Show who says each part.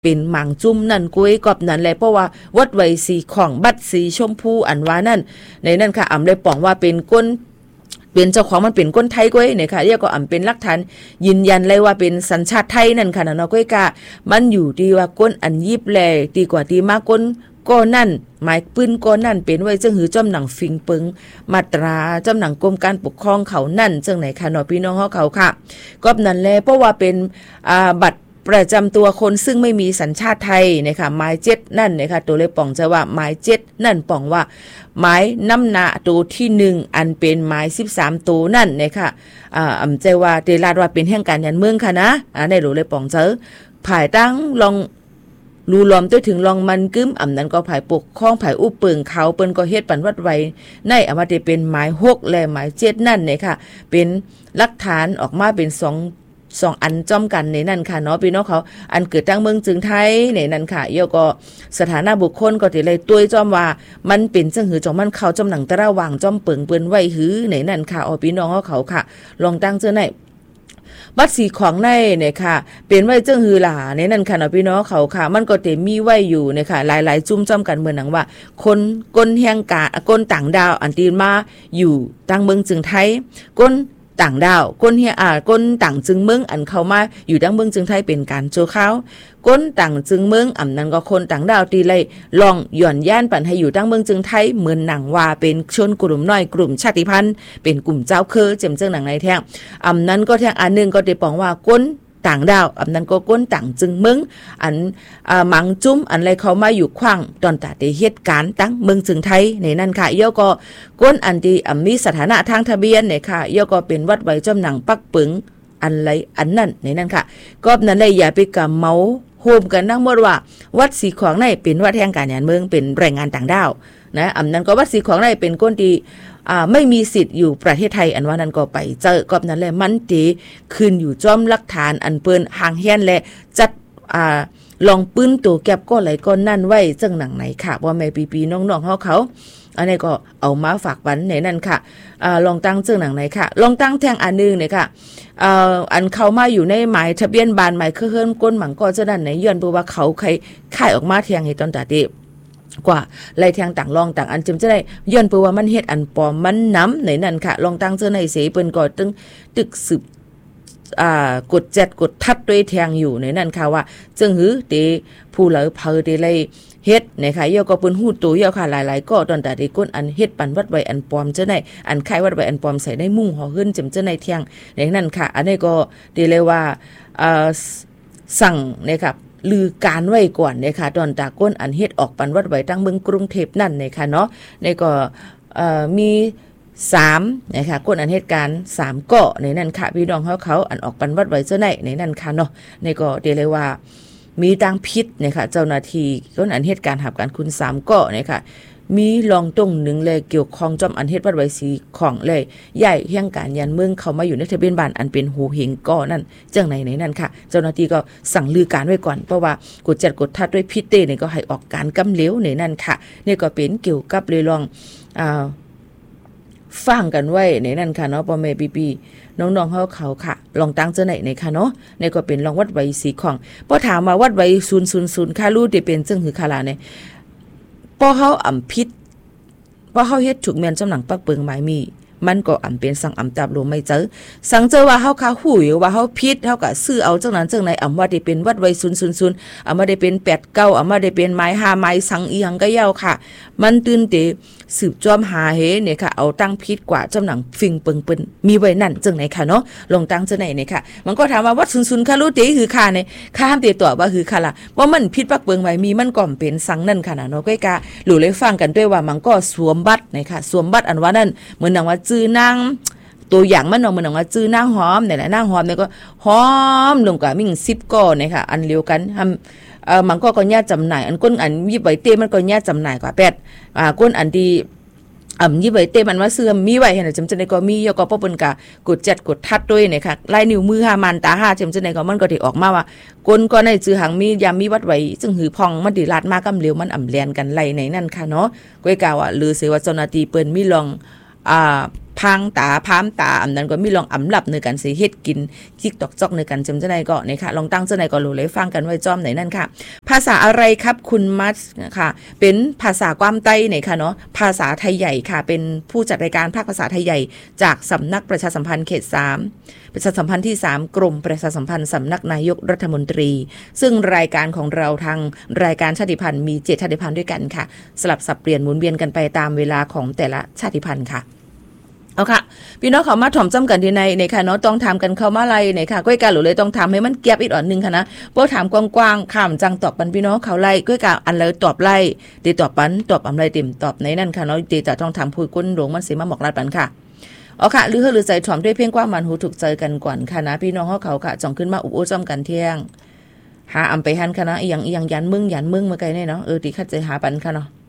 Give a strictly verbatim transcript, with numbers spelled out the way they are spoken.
Speaker 1: เป็นหมางจุ้มนั่นกุ้ยกอบนั่นแหละเพราะว่าวัดไว้สีของบัดสีชมพูอันว่านั่นในนั่นค่ะอำได้ป้องว่าเป็นก้นเป็นเจ้าของมันเป็นก้นไทยกุ้ยเนี่ยค่ะเรียกก็อำเป็นหลักฐานยืนยันเลยว่าเป็นสัญชาติไทยนั่นค่ะเนาะกุ้ยกะมันอยู่ที่ว่าก้นอันยิบแลดีกว่าที่มาก้นก็นั่นหมายปืนก็นั่นเป็นไว้จึงหือจ้ำหนังฟิงเปิงมาตราจ้ำหนังกรมการปกครองเขานั่นจึงไหนค่ะเนาะพี่น้องเขาค่ะก็นั่นแหละเพราะว่าเป็นอ่าบัตรประจำตัวคนซึ่งไม่มีสัญชาติไทยนะคะหมายเจ็ดนั่นนะคะตัวเลยป่องจะว่าหมายเจ็ดนั่นป่องว่าหมายน้ำหนาตัวที่หนึ่งอันเป็นหมายสิบสามตัวนั่นนะคะอ่าอำใจว่าเดลาดว่าเป็นแห่งการยันเมืองค่ะนะอ่าในหลวงเลยป่องเจอภายตั้งลองรูล้อมตัวถึงลองมันกึ้มอำนั้นก็ภายปกครองภายอุปเปิงเขาเปิ้นก็เฮ็ดปันวัดไว้ในอมาได้เป็นหมายหกและหมายเจ็ดนั่นนะคะเป็นหลักฐานออกมาเป็นสองสองอันจ้อมกันในนั่นค่ะเนาะพี่น้องเขาอันเกิดตั้งเมืองจึงไทยในนั่นค่ะเยอะก็สถานะบุคคลก็ติเลยตุ้ยจ้อมว่ามันเป็นจังหือจอมมันเขาจอมหนังตะระวางจ้อมเปิงเปิ้นไว้หือในนั่นค่ะอ๋อพี่น้องเขาค่ะลองตั้งเจอในบัตรสีของในเนี่ยค่ะเป็นไว้จังหือหล่าในนั่นค่ะเนาะพี่น้องเขาค่ะมันก็เต็มมีไว้อยู่เนี่ยค่ะหลายๆจุ่มจ้อมกันเหมือนหนังว่าคนก้นแห่งกาก้นต่างดาวอันตีมาอยู่ตั้งเมืองจึงไทยก้นต่างดาวก้นเฮียอ่าก้นต่างจึงเมืองอันเข้ามาอยู่ดังเมืองจึงไทยเป็นการโจเขาก้นต่างจึงเมืองอำนั้นก็คนต่างดาวตีเลยลองหย่อนย่านปันให้อยู่ดังเมืองจึงไทยเหมือนหนังว่าเป็นชนกลุ่มน้อยกลุ่มชาติพันธุ์เป็นกลุ่มเจ้าเคอเจมเจิงหนังในแท่งอำนั้นก็แท่งอันนึงก็ได้ปองว่าก้นต่างดาวอำนั้นก็ก้นต่างจึงเมืองอันอ่ามังจุ้มอันไรเขามาอยู่ขว้างตอนตาได้เหตุการณ์ตั้งเมืองจึงไทยในนั้นค่ะย่อก็ก้นอันที่อ่ามีสถานะทางทะเบียนเนี่ยค่ะย่อก็เป็นวัดไว้จ้อมหนังปักปึงอันไรอันนั้นในนั้นค่ะก็นั้นเลยอย่าไปกะเมาโฮมกันทั้งหมดว่าวัดสีของในเป็นวัดแห่งการงานเมืองเป็นแรงงานต่างดาวนะอำนั้นก็วัดสีของในเป็นก้นที่อ่าไม่มีสิทธิ์อยู่ประเทศไทยอันว่านั้นก็ไปเจอกอบนั้นแหละมันตีขึ้นอยู่จ้อมหลักฐานอันเปิ้นห่างแห่นและจัดอ่าลองปื้นตัวแก็บก็ไหลก็นั่นไว้จังหนังไหนค่ะว่าแม่ปีๆน้องๆเฮาเขาอันนี้ก็เอามาฝากปันในนั่นค่ะอ่าลองตั้งจังหนังไหนค่ะลองตั้งแทงอันนึงเนี่ยค่ะอ่าอันเข้ามาอยู่ในหมายทะเบียนบ้านหมายคือเฮิรนก้นหมังก็จะนั่นไหนย้อนเพราะว่าเขาใครค่ายออกมาแทงให้ตอนตาเดกว่าไล่แทงต่างลองต่างอันจึงจะได้ย้อนเพื่อว่ามันเฮ็ดอันปลอมมันน้ำในนั่นค่ะลองตั้งเจอในเสเปิ้นก็ตึงตึกสืบอ่ากดจัดกดทัดด้วยแทงอยู่ในนั่นค่ะว่าจึงหือเตผู้เหลอเพอเตไล่เฮ็ดนะคะย่อก็เปิ้นฮู้ตัวย่อค่ะหลายๆก็ตอนตาได้ก้นอันเฮ็ดปันวัดไว้อันปลอมจะได้อันคล้ายวัดไว้อันปลอมใส่ในมุ้งห่อขึ้นจึงจะในแทงในนั่นค่ะอันนี้ก็ได้เลยว่าอ่าสั่งนะคะลือการไว้ก่อนเนี่ยค่ะตอนตาก้นอันเฮ็ดออกปันวัดไว้ตั้งเมืองกรุงเทพนั่นเนี่ยค่ะเนาะในก็เอ่อมีสามนะคะก้นอันเหตุการณ์สามเกาะในนั่นค่ะพี่น้องเขาเขาอันออกปันวัดไว้เจ้าไหนในนั่นค่ะเนาะในก็เดี๋ยวเลยว่ามีตังพิษนะคะเจ้าหน้าที่ก้นอันเหตุการณ์หับการคุณสามเกาะเนี่ยค่ะมีลองตรงหนึ่งเลยเกี่ยวข้องจอมอันเฮ็ดวัดไว้สีของเลยใหญ่เฮียงการยันเมืองเขามาอยู่ในทะเบียนบ้านอันเป็นหูเหงก่อนั่นจังไหนไหนนั่นค่ะเจ้าหน้าที่ก็สั่งลือการไว้ก่อนเพราะว่ากดจัดกดทัดด้วยพิษเต้เนี่ยก็ให้ออกการกำเหลวในนั่นค่ะนี่ก็เป็นเกี่ยวกับเลยลองอ่าฟังกันไว้ในนั่นค่ะเนาะพ่อแม่พี่ๆน้องๆเขาเขาค่ะลองตั้งเจ้าไหนในค่ะเนาะนี่ก็เป็นลองวัดไว้สีของพอถามมาวัดไว้ศูนย์ ศูนย์ ศูนย์ค่ะรู้ที่เป็นจังหือคาลาเนี่ยพอเฮาอ่ำพิษพอเฮาเฮ็ดถูกแม่นจำหนังปักเปิงหมายมีมันก็อ่ำเป็นสังอ่ำตับลมไม่เจอสังเจอว่าเฮาคาหูอยู่ว่าเฮาพิษเฮาก็ซื้อเอาจังนั้นจังไหนอ่ำว่าได้เป็นวัดไว้ศูนย์ ศูนย์ ศูนย์อ่ำว่าได้เป็นแปด เก้าอ่ำว่าได้เป็นไม้ห้าไม้สังอีหยังก็ยาวค่ะมันตื่นเตสืบจอมหาเฮเนี่ยค่ะเอาตั้งพิษกว่าจำหนังฟิงเปิงเปิ้นมีไว้นั่นจังไหนค่ะเนาะลงตั้งจังไหนเนี่ยค่ะมันก็ถามว่าวัดศูนย์ ศูนย์ค่ะรู้ติคือค่ะเนี่ยข้ามเตตอบว่าคือค่ะล่ะว่ามันพิษปักเปิงไว้มีมันก่อมเป็นสังนั่นค่ะเนาะก้อยกะหลู่เลยฟังกันด้วยว่ามันก็สวมบัตรเนี่ยค่ะสวมบัตรอันว่านั่นเหมือนหนังว่าจื้อนางตัวอย่างมันเนาะเหมือนหนังว่าจื้อนางหอมเนี่ยแหละนางหอมเนี่ยก็หอมลงกว่ามิ่งสิบก้อนเนี่ยค่ะอันเดียวกันทำเอ่อมันก็ก็ญาติจำหน่ายอันก้นอันยิบไว้เต้มันก็ญาติจำหน่ายกว่าแปดอ่าก้นอันที่อ่ำยิบไว้เต้มันว่าเสื่อมมีไว้เห็นจำจันในก็มียก็ป้อเปิ้นกะกดจัดกดทัดด้วยเนี่ยค่ะลายนิ้วมือห้ามันตาห้าจำจันในก็มันก็ได้ออกมาว่าก้นก็ในจื้อหางมียามมีวัดไว้ซึ่งหือพองมันดิลาดมากำเหลวมันอ่ำแลนกันไหลในนั่นค่ะเนาะก้อยกะว่าหรือเสว่าเจ้าหน้าที่เปิ้นมีลองอ่าพพังตาพามตาอันนั้นก็มีลองอำลับในการสิเฮ็ดกินจิกตอกจอกในการจำเจ้าไหนก็นี่ค่ะลองตั้งเจ้าไหนก็รู้เลยฟังกันไว้จอมไหนนั่นค่ะภาษาอะไรครับคุณมัสค่ะเป็นภาษาความใต้ไหนค่ะเนาะภาษาไทยใหญ่ค่ะเป็นผู้จัดรายการภาคภาษาไทยใหญ่จากสำนักประชาสัมพันธ์เขตสามประชาสัมพันธ์ที่สามกรมประชาสัมพันธ์สำนักนายกรัฐมนตรีซึ่งรายการของเราทางรายการชาติพันธุ์มีเจ็ดชาติพันธุ์ด้วยกันค่ะสลับสับเปลี่ยนหมุนเวียนกันไปตามเวลาของแต่ละชาติพันธุ์ค่ะเอาค่ะพี่น้องเขามาถ่อมจำกันที่ในในค่ะเนาะต้องถามกันเข้ามาไล่ในค่ะก้อยกาหรือเลยต้องถามให้มันเก็บอีกอ่อนนึงค่ะนะเพราะถามกว้างๆข้ามจังตอบปันพี่น้องเขาไล่ก้อยกาอันเลยตอบไล่ตีตอบปันตอบอำไรเต็มตอบในนั่นค่ะเนาะตีจะต้องถามพูดก้นหลวงมันสิมาหมอกลาดปันค่ะเอาค่ะหรือเฮอหรือใจถ่อมด้วยเพียงกว้างมันหูถูกใจกันก่อนค่ะนะพี่น้องเขาเขาค่ะจ่องขึ้นมาอุบอุ้จอมกันเที่ยงหาอำไปหันค่ะนะอีหยังอีหยังยันมึงยันมึงมาไกลแน่เนาะเออตีคัดใจหาปันค่ะเนาะ